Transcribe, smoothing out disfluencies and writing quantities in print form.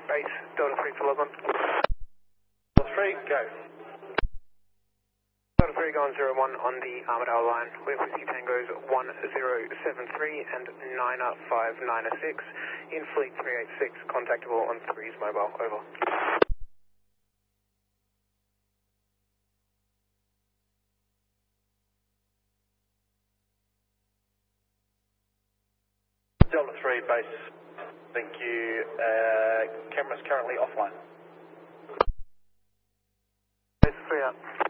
base, Delta 3 for log on. Delta 3, go. Delta 3 going 01 on the Armadale line, with Whiskey Tango's 1073 and 9596, in fleet 386, contactable on 3's mobile, over. Delta 3 base, thank you. Camera's currently offline. Base 3 out.